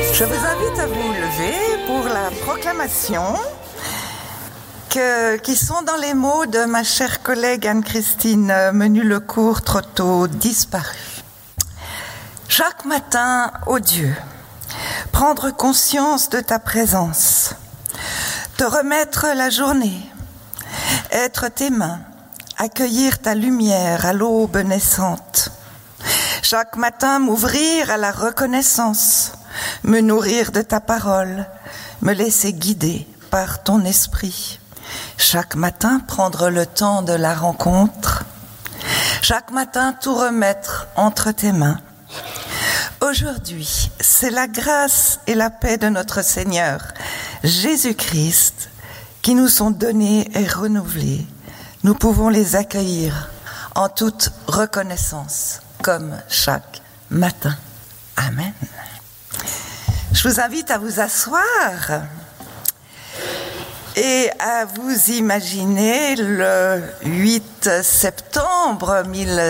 Je vous invite à vous lever pour la proclamation qui sont dans les mots de ma chère collègue Anne-Christine Menu-Lecourt-Trotteau, disparue. Chaque matin, ô Dieu, prendre conscience de ta présence, te remettre la journée, être tes mains, accueillir ta lumière à l'aube naissante. Chaque matin, m'ouvrir à la reconnaissance, me nourrir de ta parole, me laisser guider par ton esprit. Chaque matin, prendre le temps de la rencontre. Chaque matin, tout remettre entre tes mains. Aujourd'hui, c'est la grâce et la paix de notre Seigneur, Jésus-Christ, qui nous sont donnés et renouvelés. Nous pouvons les accueillir en toute reconnaissance, comme chaque matin. Amen. Je vous invite à vous asseoir et à vous imaginer le 8 septembre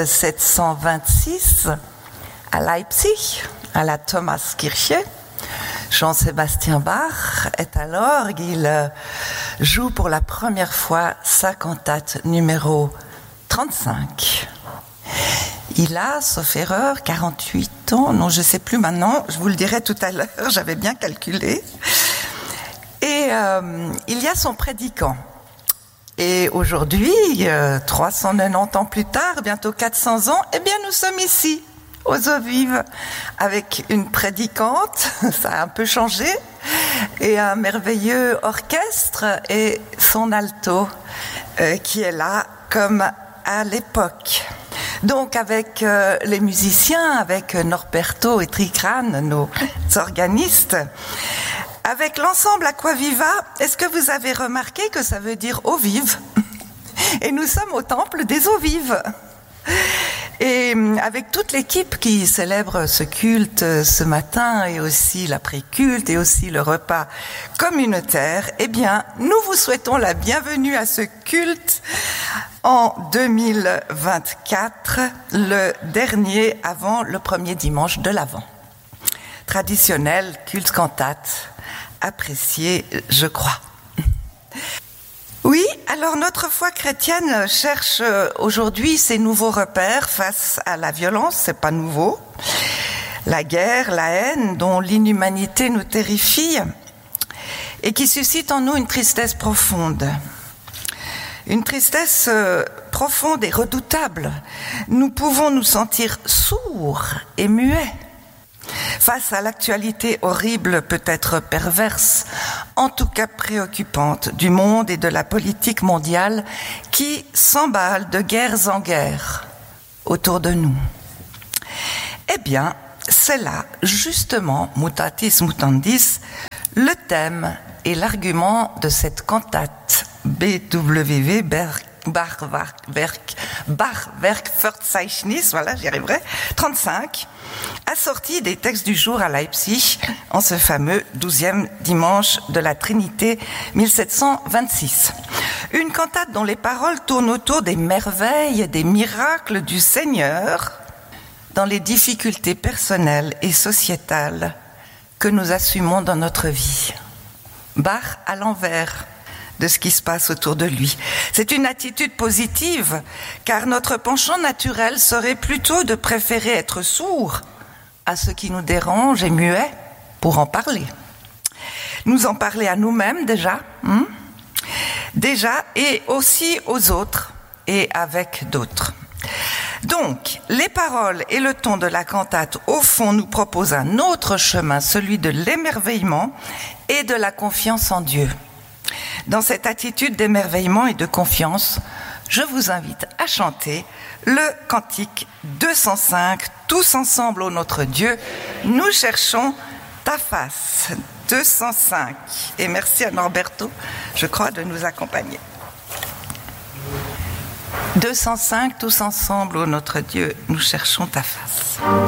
1726 à Leipzig, à la Thomaskirche. Jean-Sébastien Bach est à l'orgue. Il joue pour la première fois sa cantate numéro 35. Il a, sauf erreur, 48 ans. Non, je ne sais plus maintenant. Je vous le dirai tout à l'heure. J'avais bien calculé. Et il y a son prédicant. Et aujourd'hui, 390 ans plus tard, bientôt 400 ans, eh bien, nous sommes ici, aux eaux vives, avec une prédicante, ça a un peu changé, et un merveilleux orchestre, et son alto qui est là comme à l'époque. Donc avec les musiciens, avec Norberto et Trikran, nos organistes, avec l'ensemble Aquaviva, est-ce que vous avez remarqué que ça veut dire eau vive ? Et nous sommes au temple des eaux vives. Et avec toute l'équipe qui célèbre ce culte ce matin, et aussi l'après-culte, et aussi le repas communautaire, eh bien, nous vous souhaitons la bienvenue à ce culte en 2024, le dernier avant le premier dimanche de l'Avent. Traditionnel culte cantate, apprécié, je crois. Oui, alors notre foi chrétienne cherche aujourd'hui ses nouveaux repères face à la violence, c'est pas nouveau. La guerre, la haine dont l'inhumanité nous terrifie et qui suscite en nous une tristesse profonde. Une tristesse profonde et redoutable. Nous pouvons nous sentir sourds et muets face à l'actualité horrible, peut-être perverse, en tout cas préoccupante, du monde et de la politique mondiale qui s'emballe de guerres en guerre autour de nous. Eh bien, c'est là, justement, mutatis mutandis, le thème et l'argument de cette cantate BWV Bachwerkverzeichnis, voilà, j'y arriverai, 35, assorti des textes du jour à Leipzig, en ce fameux 12e dimanche de la Trinité 1726. Une cantate dont les paroles tournent autour des merveilles et des miracles du Seigneur dans les difficultés personnelles et sociétales que nous assumons dans notre vie. Bach à l'envers de ce qui se passe autour de lui. C'est une attitude positive, car notre penchant naturel serait plutôt de préférer être sourd à ce qui nous dérange et muet pour en parler. Nous en parler à nous-mêmes déjà, et aussi aux autres et avec d'autres. Donc, les paroles et le ton de la cantate, au fond, nous proposent un autre chemin, celui de l'émerveillement et de la confiance en Dieu. Dans cette attitude d'émerveillement et de confiance, je vous invite à chanter le cantique 205, tous ensemble ô notre Dieu, nous cherchons ta face. 205. Et merci à Norberto, je crois, de nous accompagner. 205, tous ensemble ô notre Dieu, nous cherchons ta face.